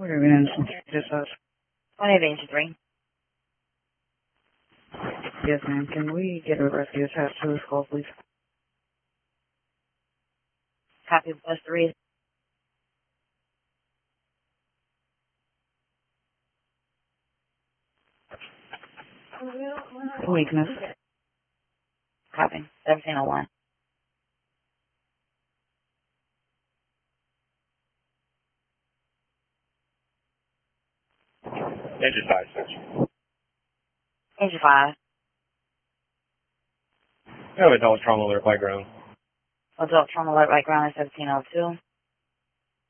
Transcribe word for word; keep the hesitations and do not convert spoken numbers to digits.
We're going to this us. twenty-eight inch three. Yes, ma'am. Can we get a rescue attached to this call, please? Copy plus three. Weakness. Copy. seventeen oh one. Engine five, sir. Engine five. I have adult trauma alert by ground. Adult trauma alert right ground at seventeen oh two.